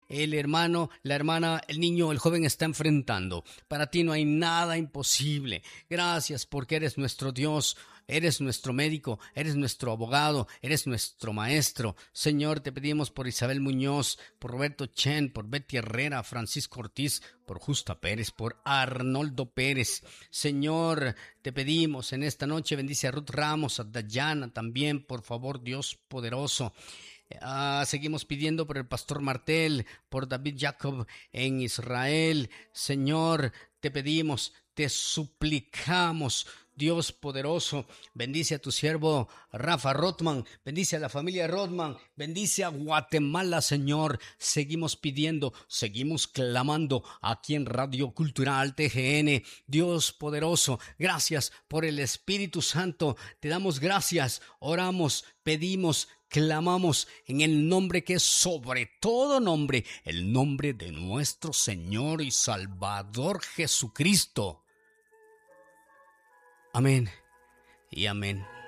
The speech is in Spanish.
el hermano, la hermana, el niño, el joven está enfrentando. Para ti no hay nada imposible. Gracias porque eres nuestro Dios. Eres nuestro médico, eres nuestro abogado, eres nuestro maestro. Señor, te pedimos por Isabel Muñoz, por Roberto Chen, por Betty Herrera, Francisco Ortiz, por Justa Pérez, por Arnoldo Pérez. Señor, te pedimos en esta noche, bendice a Ruth Ramos, a Dayana también, por favor, Dios poderoso. Seguimos pidiendo por el pastor Martel, por David Jacob en Israel. Señor, te pedimos, te suplicamos, Dios poderoso, bendice a tu siervo Rafa Rothman, bendice a la familia Rothman, bendice a Guatemala, Señor. Seguimos pidiendo, seguimos clamando aquí en Radio Cultural TGN. Dios poderoso, gracias por el Espíritu Santo. Te damos gracias, oramos, pedimos, clamamos en el nombre que es sobre todo nombre, el nombre de nuestro Señor y Salvador Jesucristo. Amén y amén.